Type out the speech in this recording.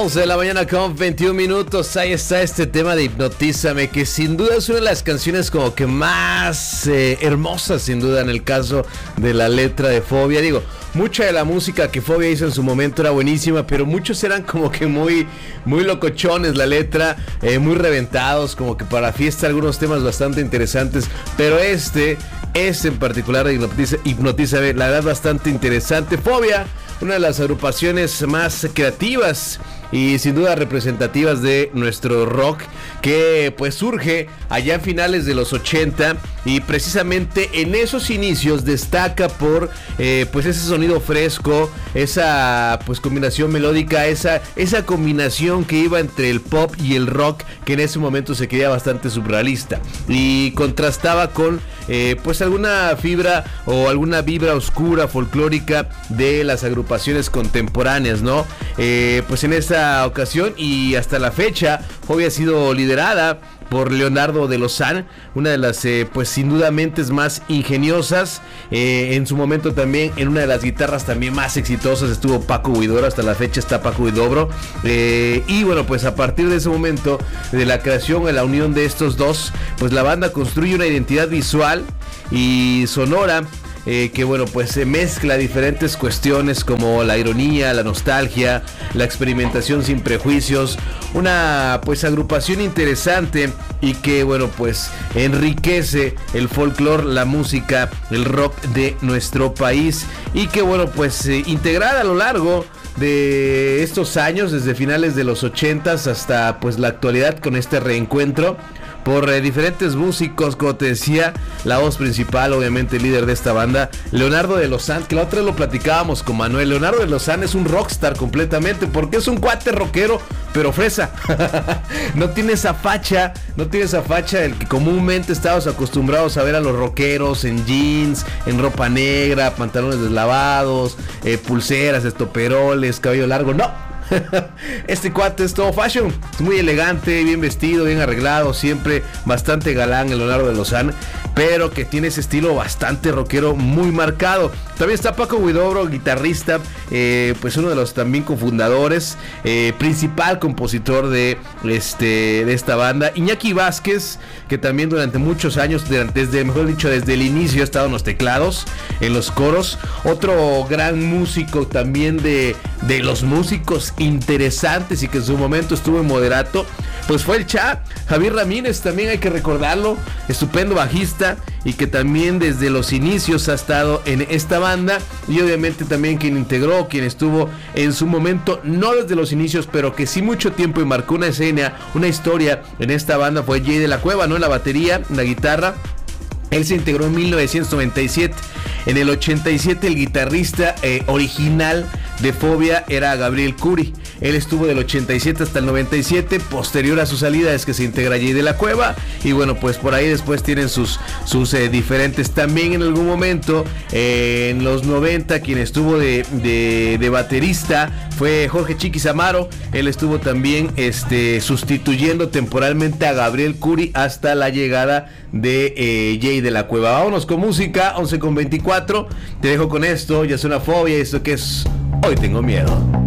11 de la mañana con 21 minutos. Ahí está este tema de Hipnotízame, que sin duda es una de las canciones como que más hermosas, sin duda, en el caso de la letra de Fobia. Digo, mucha de la música que Fobia hizo en su momento era buenísima, pero muchos eran como que muy locochones la letra, muy reventados, como que para fiesta, algunos temas bastante interesantes, pero este en particular de Hipnotízame, la verdad bastante interesante. Fobia, una de las agrupaciones más creativas y sin duda representativas de nuestro rock, que pues surge allá en finales de los 80 y precisamente en esos inicios destaca por pues ese sonido fresco, esa pues combinación melódica, esa combinación que iba entre el pop y el rock, que en ese momento se quería bastante surrealista y contrastaba con pues alguna fibra o alguna vibra oscura folclórica de las agrupaciones contemporáneas, ¿no? Pues en esa ocasión y hasta la fecha, Fobia ha sido liderada por Leonardo de Lozán, una de las pues sin duda mentes más ingeniosas. En su momento también en una de las guitarras también más exitosas estuvo Paco Huidobro, hasta la fecha está Paco Huidobro, y bueno, pues a partir de ese momento de la creación, de la unión de estos dos, pues la banda construye una identidad visual y sonora que bueno, pues se mezcla diferentes cuestiones como la ironía, la nostalgia, la experimentación sin prejuicios, una pues agrupación interesante y que bueno, pues enriquece el folclore, la música, el rock de nuestro país y que bueno, pues integrada a lo largo de estos años, desde finales de los 80s hasta pues la actualidad, con este reencuentro por diferentes músicos, como te decía, la voz principal, obviamente el líder de esta banda, Leonardo de Lozán, que la otra vez lo platicábamos con Manuel. Leonardo de Lozán es un rockstar completamente, porque es un cuate rockero, pero fresa. no tiene esa facha del que comúnmente estamos acostumbrados a ver a los rockeros en jeans, en ropa negra, pantalones deslavados, pulseras, estoperoles, cabello largo. No. Este cuate es todo fashion, es muy elegante, bien vestido, bien arreglado, siempre bastante galán el Leonardo de Lozán, pero que tiene ese estilo bastante rockero muy marcado. También está Paco Huidobro, guitarrista, pues uno de los también cofundadores, principal compositor de esta banda. Iñaki Vázquez, que también durante muchos años, desde el inicio ha estado en los teclados, en los coros. Otro gran músico también de los músicos interesantes y que en su momento estuvo en Moderato, pues fue el Cha, Javier Ramírez, también hay que recordarlo, estupendo bajista y que también desde los inicios ha estado en esta banda, y obviamente también quien estuvo en su momento, no desde los inicios, pero que sí mucho tiempo y marcó una escena, una historia en esta banda, fue Jay de la Cueva, ¿no? En la batería, en la guitarra. Él se integró en 1997. En el 87 el guitarrista original de Fobia era Gabriel Curi. Él estuvo del 87 hasta el 97. Posterior a su salida es que se integra Jay de la Cueva. Y bueno, pues por ahí después tienen sus diferentes. También en algún momento, en los 90, quien estuvo de baterista fue Jorge Chiquis Amaro. Él estuvo también sustituyendo temporalmente a Gabriel Curi hasta la llegada de Jay de la Cueva. Vámonos con música, 11:24. Te dejo con esto, ya suena Fobia, esto que es Hoy Tengo Miedo.